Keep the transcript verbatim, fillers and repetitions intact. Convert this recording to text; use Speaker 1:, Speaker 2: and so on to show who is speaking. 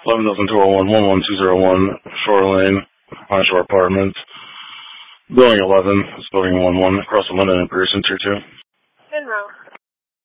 Speaker 1: eleven thousand two hundred one, one one two zero one, Shore Lane, High Shore Apartments. Building eleven, it's building one one, across the London and Pearson, tier two.